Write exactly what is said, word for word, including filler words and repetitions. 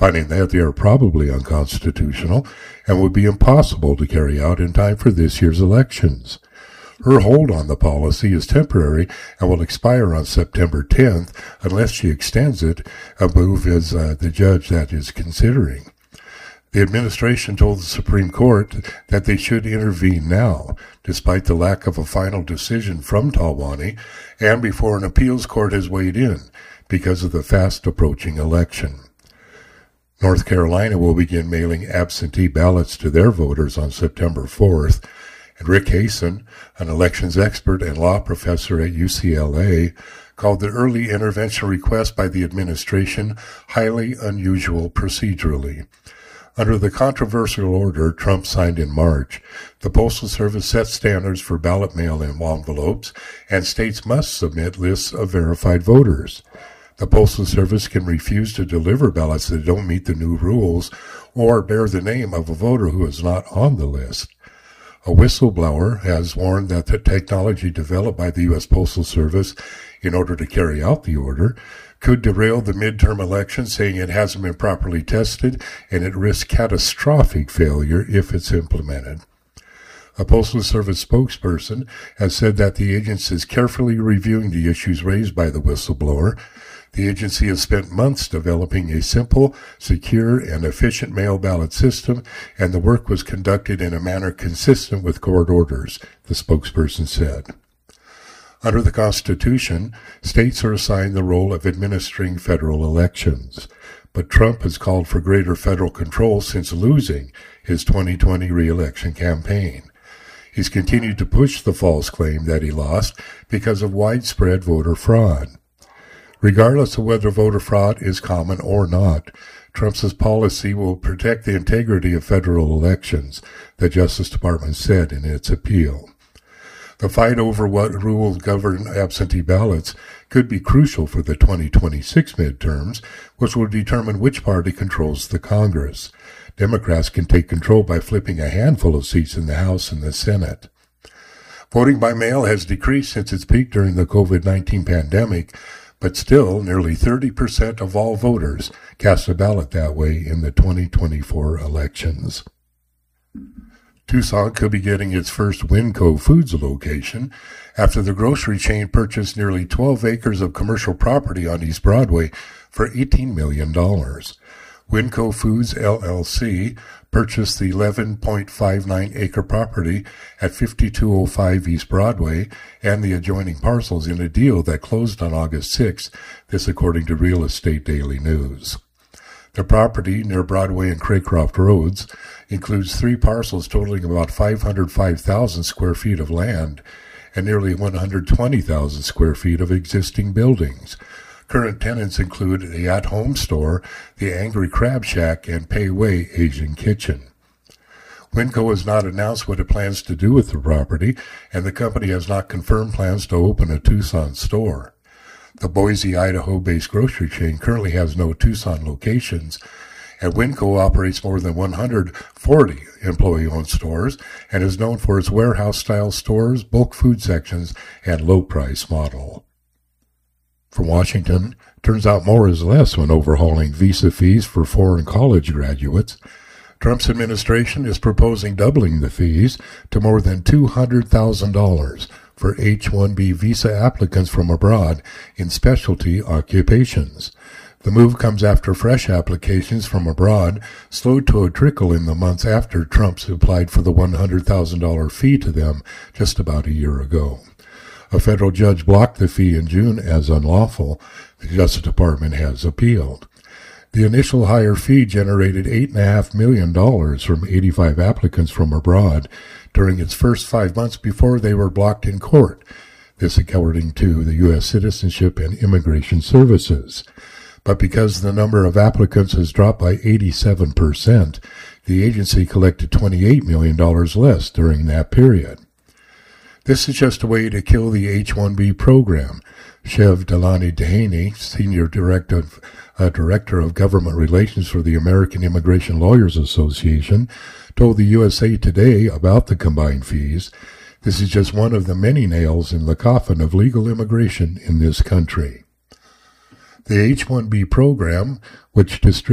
finding that they are probably unconstitutional and would be impossible to carry out in time for this year's elections. Her hold on the policy is temporary and will expire on September tenth unless she extends it, a move is uh, the judge that is considering. The administration told the Supreme Court that they should intervene now, despite the lack of a final decision from Talwani and before an appeals court has weighed in because of the fast approaching election. North Carolina will begin mailing absentee ballots to their voters on September fourth, and Rick Hasen, an elections expert and law professor at U C L A, called the early intervention request by the administration highly unusual procedurally. Under the controversial order Trump signed in March, the Postal Service set standards for ballot mail-in envelopes, and states must submit lists of verified voters. The Postal Service can refuse to deliver ballots that don't meet the new rules or bear the name of a voter who is not on the list. A whistleblower has warned that the technology developed by the U S Postal Service in order to carry out the order could derail the midterm election, saying it hasn't been properly tested and it risks catastrophic failure if it's implemented. A Postal Service spokesperson has said that the agency is carefully reviewing the issues raised by the whistleblower. The agency has spent months developing a simple, secure, and efficient mail ballot system, and the work was conducted in a manner consistent with court orders, the spokesperson said. Under the Constitution, states are assigned the role of administering federal elections, but Trump has called for greater federal control since losing his twenty twenty re-election campaign. He's continued to push the false claim that he lost because of widespread voter fraud. Regardless of whether voter fraud is common or not, Trump's policy will protect the integrity of federal elections, the Justice Department said in its appeal. The fight over what rules govern absentee ballots could be crucial for the twenty twenty-six midterms, which will determine which party controls the Congress. Democrats can take control by flipping a handful of seats in the House and the Senate. Voting by mail has decreased since its peak during the covid nineteen pandemic, but still nearly thirty percent of all voters cast a ballot that way in the twenty twenty-four elections. Tucson could be getting its first Winco Foods location after the grocery chain purchased nearly twelve acres of commercial property on East Broadway for eighteen million dollars. Winco Foods, L L C, purchased the eleven point five nine acre property at fifty-two oh five East Broadway and the adjoining parcels in a deal that closed on August sixth, this according to Real Estate Daily News. The property near Broadway and Craycroft Roads includes three parcels totaling about five hundred five thousand square feet of land and nearly one hundred twenty thousand square feet of existing buildings. Current tenants include the At Home Store, the Angry Crab Shack, and Pei Wei Asian Kitchen. Winco has not announced what it plans to do with the property, and the company has not confirmed plans to open a Tucson store. The Boise, Idaho-based grocery chain currently has no Tucson locations, and Winco operates more than one hundred forty employee-owned stores and is known for its warehouse-style stores, bulk food sections, and low-price model. From Washington, turns out more is less when overhauling visa fees for foreign college graduates. Trump's administration is proposing doubling the fees to more than two hundred thousand dollars for H one B visa applicants from abroad in specialty occupations. The move comes after fresh applications from abroad slowed to a trickle in the months after Trump's applied for the one hundred thousand dollars fee to them just about a year ago. A federal judge blocked the fee in June as unlawful. The Justice Department has appealed. The initial higher fee generated eight point five million dollars from eighty-five applicants from abroad during its first five months before they were blocked in court. This according to the U S Citizenship and Immigration Services. But because the number of applicants has dropped by eighty-seven percent, the agency collected twenty-eight million dollars less during that period. This is just a way to kill the H one B program. Chev Delani Dehaney, Senior Director of, uh, Director of Government Relations for the American Immigration Lawyers Association, told the U S A Today about the combined fees. This is just one of the many nails in the coffin of legal immigration in this country. The H one B program, which distributes